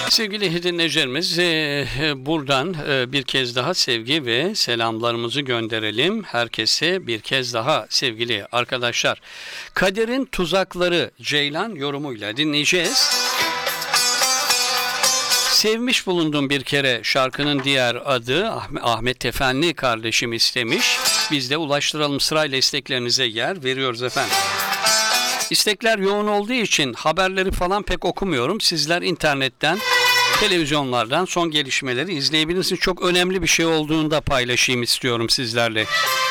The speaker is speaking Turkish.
Sevgili dinleyicilerimiz, buradan bir kez daha sevgi ve selamlarımızı gönderelim. Herkese bir kez daha sevgili arkadaşlar. Kaderin Tuzakları Ceylan yorumuyla dinleyeceğiz. Sevmiş bulundum bir kere şarkının diğer adı Ahmet Tefenli kardeşim istemiş. Biz de ulaştıralım, sırayla isteklerinize yer veriyoruz efendim. İstekler yoğun olduğu için haberleri falan pek okumuyorum. Sizler internetten, televizyonlardan son gelişmeleri izleyebilirsiniz. Çok önemli bir şey olduğunu da paylaşayım istiyorum sizlerle.